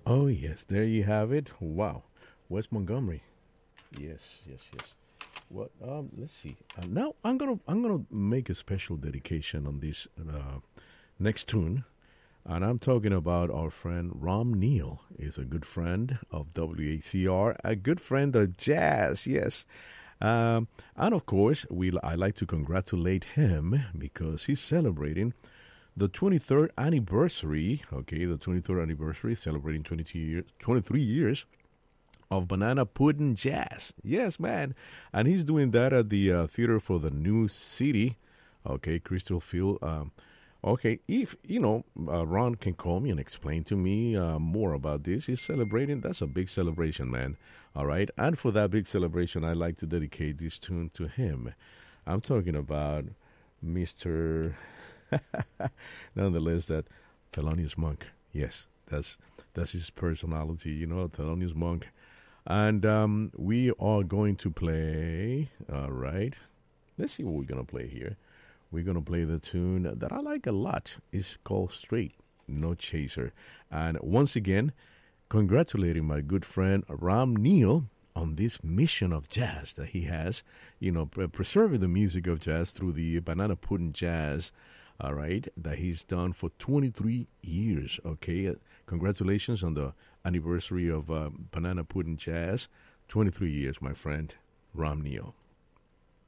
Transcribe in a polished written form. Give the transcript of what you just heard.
Oh yes, there you have it. Wow, West Montgomery. Yes, yes, yes. What? Let's see. Now I'm gonna make a special dedication on this next tune, and I'm talking about our friend Rom Neal. Is a good friend of WACR, a good friend of jazz. Yes, and of course I like to congratulate him because he's celebrating the 23rd anniversary. Okay, the 23rd anniversary, celebrating 23 years of Banana Pudding Jazz. Yes, man. And he's doing that at the Theater for the New City. Okay, Crystal Field. Okay, if, Ron can call me and explain to me more about this. He's celebrating. That's a big celebration, man. All right. And for that big celebration, I like to dedicate this tune to him. I'm talking about Mr. Nonetheless, that Thelonious Monk. Yes, that's his personality, Thelonious Monk. And we are going to play. All right. Let's see what we're going to play here. We're going to play the tune that I like a lot. It's called Straight, No Chaser. And once again, congratulating my good friend Ram Neal on this mission of jazz that he has, preserving the music of jazz through the Banana Pudding Jazz, all right, that he's done for 23 years, okay? Congratulations on the anniversary of Banana Pudding Jazz. 23 years, my friend, Ram Neal.